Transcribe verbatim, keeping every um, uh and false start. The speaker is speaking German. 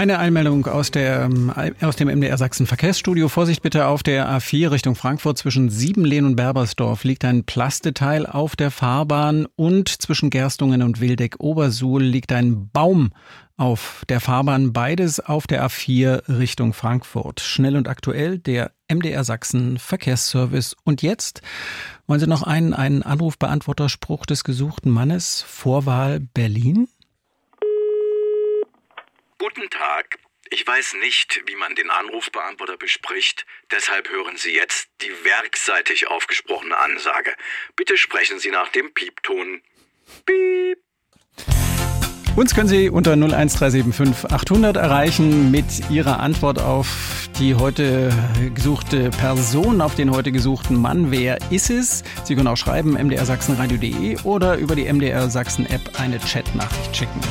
Eine Einmeldung aus, der, aus dem M D R Sachsen Verkehrsstudio. Vorsicht bitte auf der A vier Richtung Frankfurt. Zwischen Siebenlehn und Berbersdorf liegt ein Plasteteil auf der Fahrbahn und zwischen Gerstungen und Wildeck-Obersuhl liegt ein Baum auf der Fahrbahn. Beides auf der A vier Richtung Frankfurt. Schnell und aktuell der M D R Sachsen Verkehrsservice. Und jetzt wollen Sie noch einen, einen Anrufbeantworterspruch des gesuchten Mannes. Vorwahl Berlin. Guten Tag. Ich weiß nicht, wie man den Anrufbeantworter bespricht. Deshalb hören Sie jetzt die werkseitig aufgesprochene Ansage. Bitte sprechen Sie nach dem Piepton. Piep. Uns können Sie unter null eins drei sieben fünf achthundert erreichen mit Ihrer Antwort auf die heute gesuchte Person, auf den heute gesuchten Mann. Wer ist es? Sie können auch schreiben m d r sachsen radio punkt d e oder über die M D R Sachsen App eine Chatnachricht schicken.